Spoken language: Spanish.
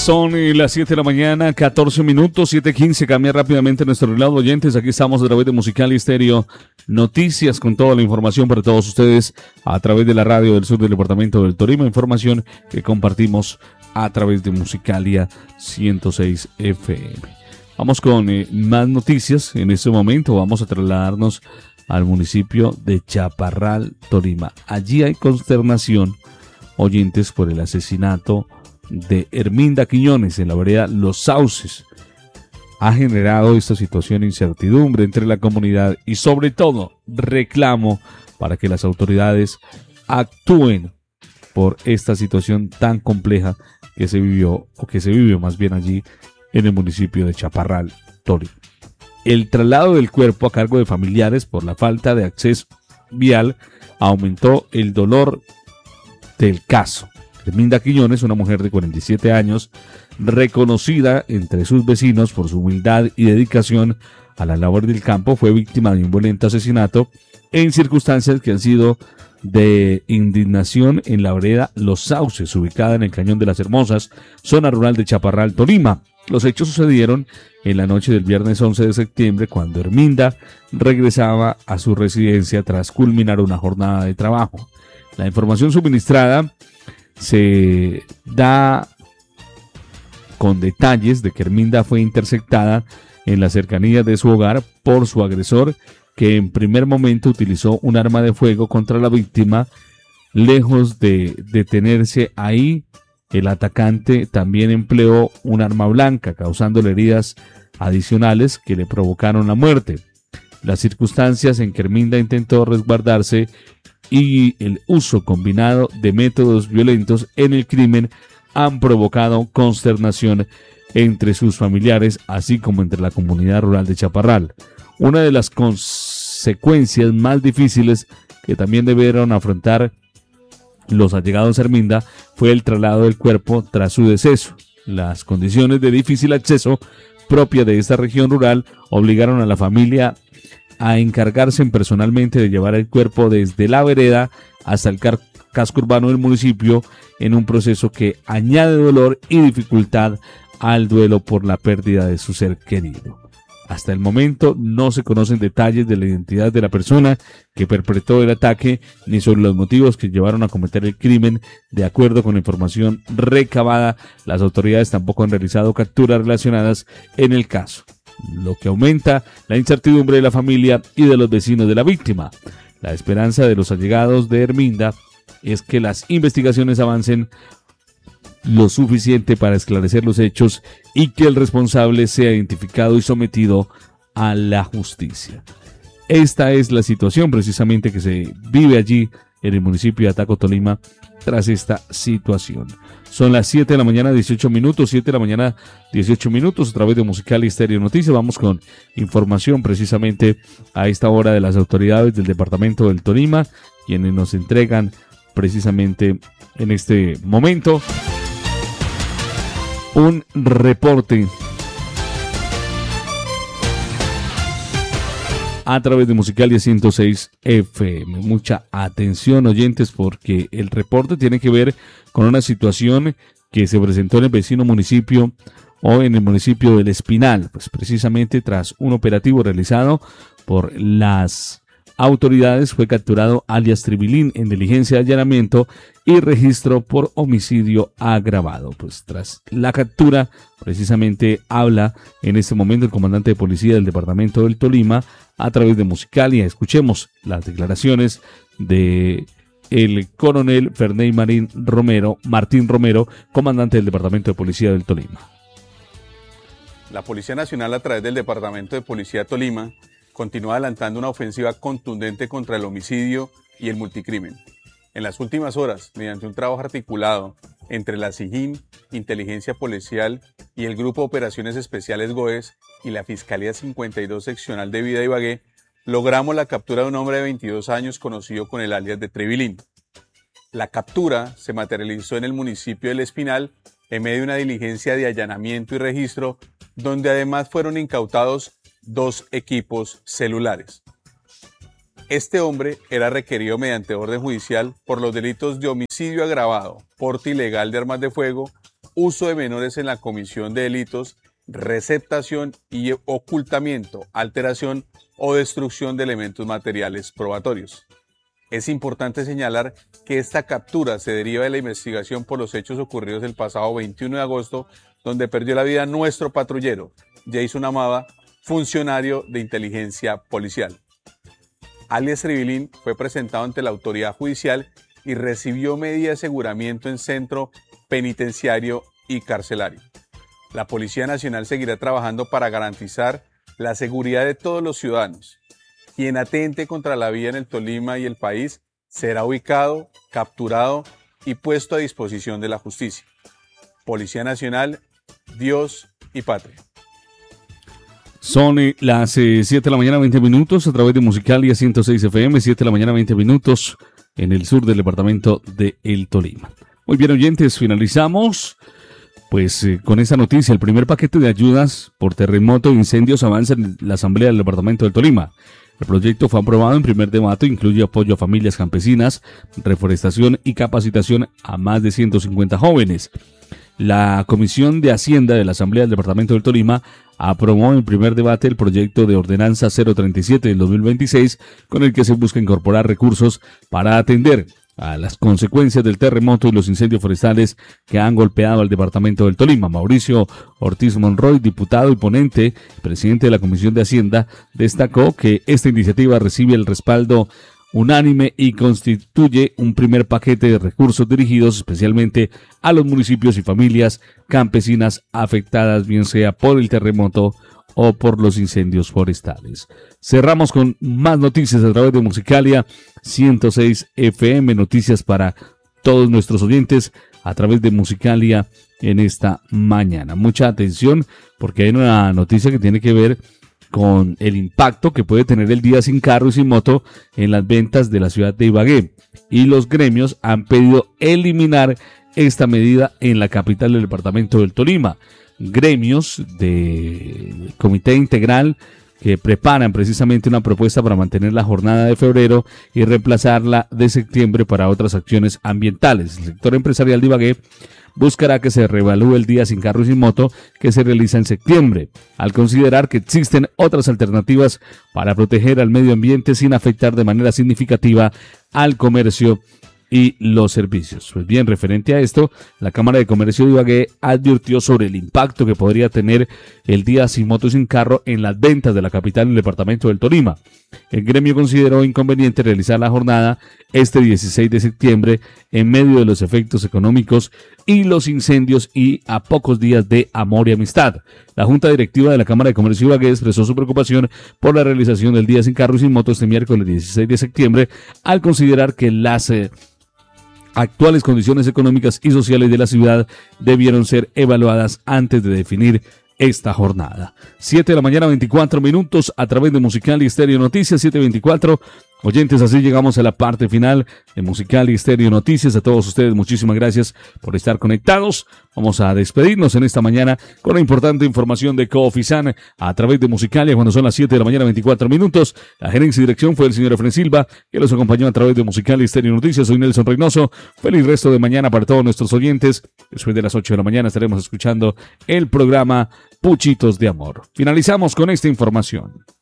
Son las 7 de la mañana, 14 minutos, 7:15. Cambia rápidamente nuestro reloj, oyentes. Aquí estamos a través de Musical y Estéreo Noticias con toda la información para todos ustedes a través de la radio del sur del departamento del Tolima. Información que compartimos a través de Musicalia 106 FM. Vamos con más noticias. En este momento vamos a trasladarnos al municipio de Chaparral, Tolima. Allí hay consternación, oyentes, por el asesinato de Herminda Quiñones en la vereda Los Sauces. Ha generado esta situación incertidumbre entre la comunidad y sobre todo reclamo para que las autoridades actúen por esta situación tan compleja que se vivió, o que se vive más bien allí en el municipio de Chaparral, Tolima. El traslado del cuerpo a cargo de familiares por la falta de acceso vial aumentó el dolor del caso. Herminda Quiñones, una mujer de 47 años, reconocida entre sus vecinos por su humildad y dedicación a la labor del campo, fue víctima de un violento asesinato en circunstancias que han sido de indignación en la vereda Los Sauces, ubicada en el Cañón de las Hermosas, zona rural de Chaparral, Tolima. Los hechos sucedieron en la noche del viernes 11 de septiembre, cuando Herminda regresaba a su residencia tras culminar una jornada de trabajo. La información suministrada se da con detalles de que Herminda fue interceptada en la cercanía de su hogar por su agresor, que en primer momento utilizó un arma de fuego contra la víctima. Lejos de detenerse ahí, el atacante también empleó un arma blanca, causándole heridas adicionales que le provocaron la muerte. Las circunstancias en que Herminda intentó resguardarse y el uso combinado de métodos violentos en el crimen han provocado consternación entre sus familiares, así como entre la comunidad rural de Chaparral. Una de las consecuencias más difíciles que también debieron afrontar los allegados a Herminda fue el traslado del cuerpo tras su deceso. Las condiciones de difícil acceso propia de esta región rural obligaron a la familia a encargarse personalmente de llevar el cuerpo desde la vereda hasta el casco urbano del municipio, en un proceso que añade dolor y dificultad al duelo por la pérdida de su ser querido. Hasta el momento no se conocen detalles de la identidad de la persona que perpetró el ataque ni sobre los motivos que llevaron a cometer el crimen. De acuerdo con la información recabada, las autoridades tampoco han realizado capturas relacionadas en el caso, lo que aumenta la incertidumbre de la familia y de los vecinos de la víctima. La esperanza de los allegados de Herminda es que las investigaciones avancen lo suficiente para esclarecer los hechos y que el responsable sea identificado y sometido a la justicia. Esta es la situación precisamente que se vive allí en el municipio de Ataco, Tolima, tras esta situación. Son las 7 de la mañana, 18 minutos, 7 de la mañana, 18 minutos, a través de Musical y Estéreo Noticias. Vamos con información precisamente a esta hora de las autoridades del departamento del Tolima, quienes nos entregan precisamente en este momento un reporte a través de Musicalia 106 FM. Mucha atención, oyentes, porque el reporte tiene que ver con una situación que se presentó en el vecino municipio, o en el municipio del Espinal, pues precisamente tras un operativo realizado por las autoridades fue capturado alias Tribilín en diligencia de allanamiento y registro por homicidio agravado. Pues tras la captura, precisamente habla en este momento el comandante de policía del departamento del Tolima a través de Musicalia. Escuchemos las declaraciones de el coronel Ferney Martín Romero, comandante del departamento de policía del Tolima. La Policía Nacional, a través del Departamento de Policía Tolima, continúa adelantando una ofensiva contundente contra el homicidio y el multicrimen. En las últimas horas, mediante un trabajo articulado entre la SIJIN, Inteligencia Policial y el Grupo de Operaciones Especiales GOES y la Fiscalía 52 Seccional de Vida Ibagué, logramos la captura de un hombre de 22 años conocido con el alias de Tribilín. La captura se materializó en el municipio del Espinal en medio de una diligencia de allanamiento y registro, donde además fueron incautados 2 equipos celulares. Este hombre era requerido mediante orden judicial por los delitos de homicidio agravado, porte ilegal de armas de fuego, uso de menores en la comisión de delitos, receptación y ocultamiento, alteración o destrucción de elementos materiales probatorios. Es importante señalar que esta captura se deriva de la investigación por los hechos ocurridos el pasado 21 de agosto, donde perdió la vida nuestro patrullero, Jason Amada, funcionario de inteligencia policial. Alias Tribilín fue presentado ante la autoridad judicial y recibió medida de aseguramiento en centro penitenciario y carcelario. La Policía Nacional seguirá trabajando para garantizar la seguridad de todos los ciudadanos. Quien atente contra la vida en el Tolima y el país será ubicado, capturado y puesto a disposición de la justicia. Policía Nacional, Dios y Patria. Son las 7 de la mañana, 20 minutos, a través de Musicalia 106 FM, 7 de la mañana, 20 minutos, en el sur del departamento de El Tolima. Muy bien, oyentes, finalizamos con esta noticia. El primer paquete de ayudas por terremoto e incendios avanza en la Asamblea del departamento del Tolima. El proyecto fue aprobado en primer debate, incluye apoyo a familias campesinas, reforestación y capacitación a más de 150 jóvenes. La Comisión de Hacienda de la Asamblea del Departamento del Tolima aprobó en primer debate el proyecto de Ordenanza 037 del 2026, con el que se busca incorporar recursos para atender a las consecuencias del terremoto y los incendios forestales que han golpeado al departamento del Tolima. Mauricio Ortiz Monroy, diputado y ponente, presidente de la Comisión de Hacienda, destacó que esta iniciativa recibe el respaldo unánime y constituye un primer paquete de recursos dirigidos especialmente a los municipios y familias campesinas afectadas, bien sea por el terremoto o por los incendios forestales. Cerramos con más noticias a través de Musicalia 106 FM, noticias para todos nuestros oyentes a través de Musicalia en esta mañana. Mucha atención, porque hay una noticia que tiene que ver con el impacto que puede tener el día sin carro y sin moto en las ventas de la ciudad de Ibagué, y los gremios han pedido eliminar esta medida en la capital del departamento del Tolima. Gremios de Comité Integral que preparan precisamente una propuesta para mantener la jornada de febrero y reemplazarla de septiembre para otras acciones ambientales. El sector empresarial de Ibagué buscará que se reevalúe el día sin carro y sin moto que se realiza en septiembre, al considerar que existen otras alternativas para proteger al medio ambiente sin afectar de manera significativa al comercio y los servicios. Pues bien, referente a esto, la Cámara de Comercio de Ibagué advirtió sobre el impacto que podría tener el día sin moto y sin carro en las ventas de la capital del departamento del Tolima. El gremio consideró inconveniente realizar la jornada este 16 de septiembre en medio de los efectos económicos y los incendios y a pocos días de Amor y Amistad. La Junta Directiva de la Cámara de Comercio de Ibagué expresó su preocupación por la realización del día sin carro y sin moto este miércoles 16 de septiembre, al considerar que las actuales condiciones económicas y sociales de la ciudad debieron ser evaluadas antes de definir esta jornada. 7 de la mañana, 24 minutos, a través de Musicalia Estéreo Noticias, 7:24. Oyentes, así llegamos a la parte final de Musicalia Estéreo Noticias. A todos ustedes, muchísimas gracias por estar conectados. Vamos a despedirnos en esta mañana con la importante información de Cofisan a través de Musicalia cuando son las 7 de la mañana, 24 minutos. La gerencia y dirección fue el señor Efren Silva, que los acompañó a través de Musicalia Estéreo Noticias. Soy Nelson Reynoso. Feliz resto de mañana para todos nuestros oyentes. Después de las 8 de la mañana estaremos escuchando el programa Puchitos de Amor. Finalizamos con esta información.